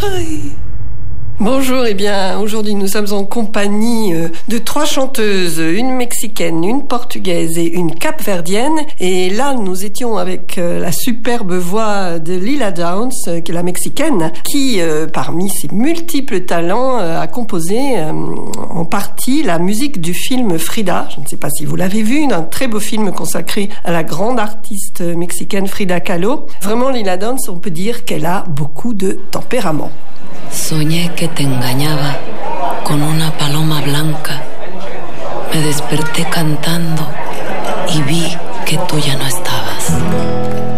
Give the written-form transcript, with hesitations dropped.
Bonjour, eh bien aujourd'hui nous sommes en compagnie de 3 chanteuses, une mexicaine, une portugaise et une capverdienne. Et là nous étions avec la superbe voix de Lila Downs, qui est la mexicaine, qui parmi ses multiples talents a composé en partie la musique du film Frida. Je ne sais pas si vous l'avez vu, un très beau film consacré à la grande artiste mexicaine Frida Kahlo. Vraiment Lila Downs, on peut dire qu'elle a beaucoup de tempérament. Soñé que te engañaba con una paloma blanca. Me desperté cantando y vi que tú ya no estabas.